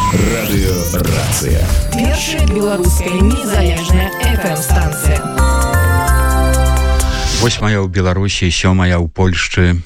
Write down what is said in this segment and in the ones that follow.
Радыёрацыя. Першая беларуская незалежная FM-станцыя. Восьмая ў Беларусі, сёмая ў Польшчы.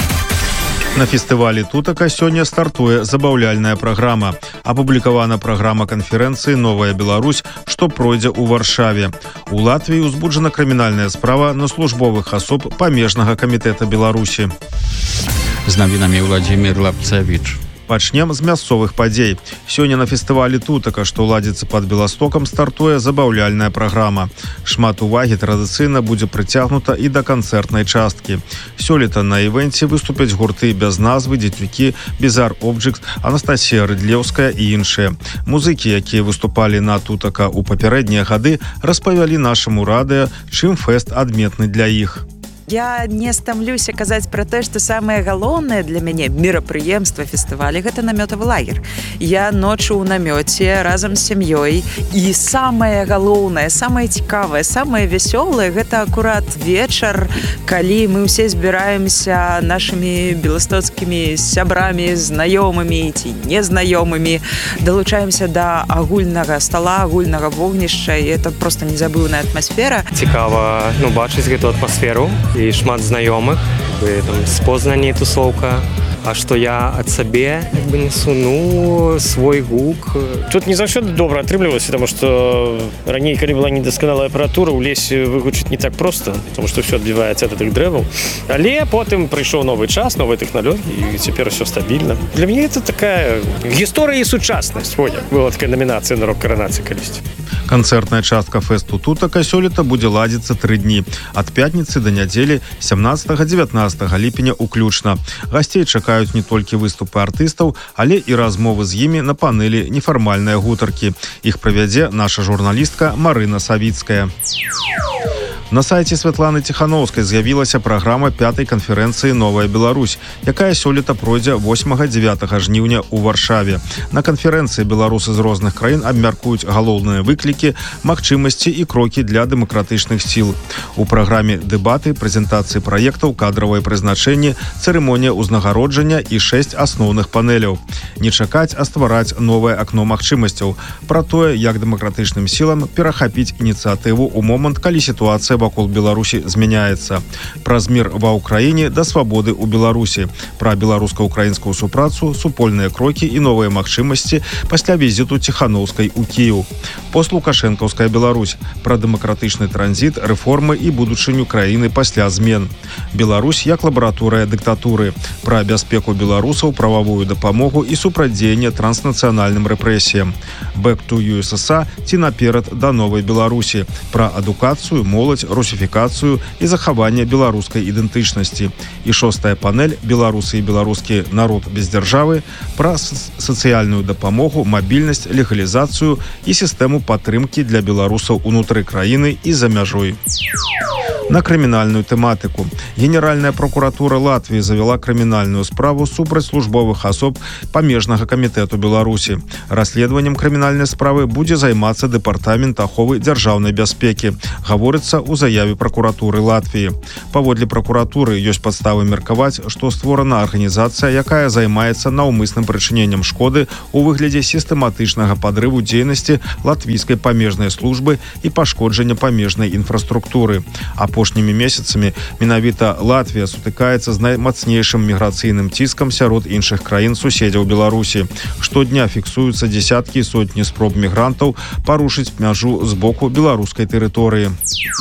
На фестывалі «Тутака» сёння стартуе забаўляльная праграма. Апублікавана праграма канферэнцыі «Новая Беларусь», што пройдзе ў Варшаве. У Латвіі ўзбуджана крымінальная справа на службовых асоб памежнага камітэта Беларусі. З навінамі Владзімір Лапцевіч. Пачнем з мясцовых падзей. Сёння на фестывалі «Тутака», што ладзіцца пад Беластокам, стартуе забаўляльная праграма. Шмат увагі традыцыйна будзе прыцягнута і да канцэртнай часткі. Сёлета на івэнце выступяць гурты без назвы, дзецюкі, Bizarre Objects, Анастасія Рыдлеўская і іншыя. Музыкі, якія выступалі на «Тутака» у папярэднія гады, распавялі нашаму радыё, чым фэст адметны для іх. Я не стамлюся казаць пра тое, што самае галоўнае для мяне мерапрыемства фестываля гэта намётавы лагер. Я ноччу ў намёце разам з сям'ёй, і самае галоўнае, самае цікавае, самае вясёлае гэта акурат вечар, калі мы ўсе збіраемся нашымі беластоцкімі сябрамі, знаёмымі ці незнаёмымі, далучаемся да агульнага стала, агульнага вогнішча, і это проста незабыўная атмасфера. Цікава бачыць гэту атмасферу. І шмат знаёмых, спознані тусоўка. А што я ад сабе несу свой гук. Тут не заўсёды добра атрымлівалася, таму што раней, калі была недасканалая апаратура, у лесе выгучыць не так проста, таму што ўсё адбіваецца ад гэтых дрэваў. Але потым прыйшоў новы час, новая тэхналогія, і цяпер усё стабільна. Для мяне это такая гісторыя і сучаснасць. Была такая намінацыя на рок-каранацыі калісьці. Канцэртная частка фэсту «Тутака» сёлета будзе ладзіцца 3 дні. Ад пятніцы да нядзелі 17-19 ліпеня уключна. Гасцей чакаюць не толькі выступы артыстаў, але і размовы з імі на панэлі «Нефармальныя гутаркі». Іх правядзе наша журналістка Марына Савіцкая. На сайце Святланы Ціхановскай з'явілася праграма 5-й канферэнцыі «Новая Беларусь», якая сёлета пройдзе 8-9 жніўня ў Варшаве. На канферэнцыі беларусы з розных краін абмяркуюць галоўныя выклікі, магчымасці і крокі для дэмакратычных сіл. У праграме дэбаты, прэзентацыі праектаў, кадравае прызначэнне, цырымонія ўзнагароджання і 6 асноўных панэляў. Не чакаць, а ствараць новае акно магчымасцяў. Пра тое, як дэмакратычным сілам перахапіць ініцыятыву ў момант, калі сітуацыя вакол Беларусі змяняецца. Праз мір ва ўкраіне да свабоды ў Беларусі. Пра беларуска-украінскую супрацу, супольныя крокі і новыя магчымасці пасля візіту Ціхановскай у Кіеў. Постлукашэнкаўская Беларусь. Пра дэмакратычны транзіт, рэформы і будучыню краіны пасля змен. Беларусь як лабараторыя дыктатуры. Пра бяспеку беларусаў, прававую дапамогу і супрацьдзеянне транснацыянальным рэпрэсіям. Back to USSR ці наперад да новай Беларусі. Пра адукацыю, моладзь, русіфікацыю і захаванне беларускай ідэнтычнасці. І 6-я панэль «Беларусы і беларускі народ без дзяржавы» пра сацыяльную дапамогу, мабільнасць, легалізацыю і сістэму падтрымкі для беларусаў унутры краіны і за мяжой. На крымінальную тэматыку. Генеральная прокуратура Латвіі завяла крымінальную справу супраць службовых асоб памежнага камітэту Беларусі. Расследаваннем крымінальнай справы будзе займацца дэпартамент аховы дзяржаўнай бяспекі, гаворыцца ў заяве прокуратуры Латвіі. Паводле прокуратуры ёсць падставы меркаваць, што створана арганізацыя, якая займаецца наўмысным прычыненнем шкоды ў выглядзе сістэматычнага падрыву дзейнасці латвійскай памежнай службы і пашкоджання памежнай інфраструктуры. Апошнімі месяцамі менавіта Латвія сутыкаецца з наймацнейшым міграцыйным ціскам сярод іншых краін суседзяў Беларусі. Штодня фіксуюцца дзесяткі і сотні спроб мігрантаў парушыць мяжу з боку беларускай тэрыторыі.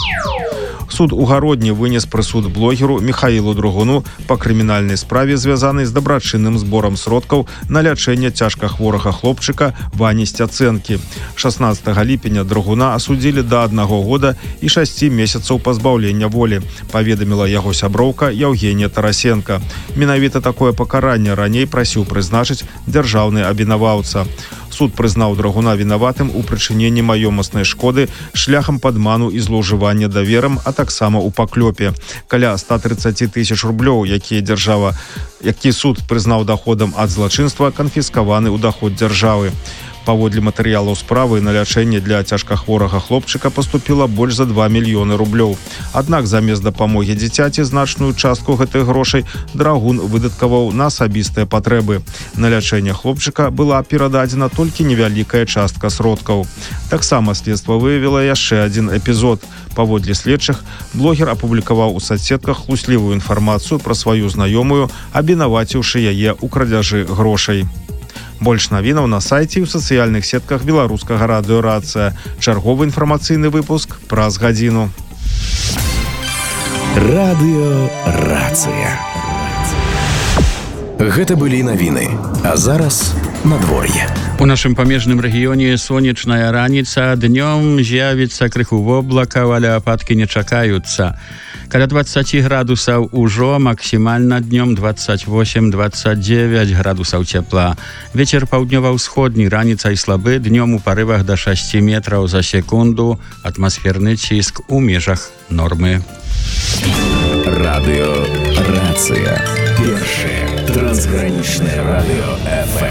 Суд у Гародні вынес прысуд блогеру Михаілу Драгуну па крымінальнай справе, звязанай з дабрачынным зборам сродкаў на лячэнне цяжкахворага хлопчыка Вані Сцяцэнкі. 16 ліпеня Драгуна асудзілі да 1 года і 6 месяцаў пазбаўлення волі, паведаміла яго сяброўка Яўгенія Тарасенка. Менавіта такое пакаранне раней прасіў прызначыць дзяржаўны абвінаваўца. Суд прызнаў Драгуна вінаватым у прычыненні маёмаснай шкоды шляхам падману і злоўжывання даверам, а таксама ў паклёпе. Каля 130 000 рублёў, які суд прызнаў даходам ад злачынства, канфіскаваны ў даход дзяржавы. Паводле матэрыялаў справы на лячэнне для цяжкахворага хлопчыка паступіла больш за 2 мільёны рублёў. Аднак замест дапамогі дзіцяці значную частку гэтых грошай драгун выдаткаваў на асабістыя патрэбы. На лячэнне хлопчыка была перададзена толькі невялікая частка сродкаў. Таксама следства выявіла яшчэ адзін эпізод. Паводле следчых, блогер апублікаваў у соцсетках хлуслівую інфармацыю пра сваю знаёмую, абвінаваціўшы яе ў крадзяжы грошай. Больш навінаў на сайце і ў сацыяльных сетках беларускага радыё «Рацыя». Чарговы інфармацыйны выпуск праз гадзіну. Радыё «Рацыя». Гэта былі навіны, а зараз надвор'е. У нашым памежным рэгіёне сонечная раніца, днём з'явіцца крыху воблакаў, але ападкі не чакаюцца. Каля 20 градусаў ужо, максімальна днём 28-29 градусаў цепла. Вецер паўднёва-ўсходні, раніцай слабы, днём у парывах да 6 метраў за секунду, атмасферны ціск у межах нормы. Радыё «Рацыя». Першае трансгранічнае радыё ФМ.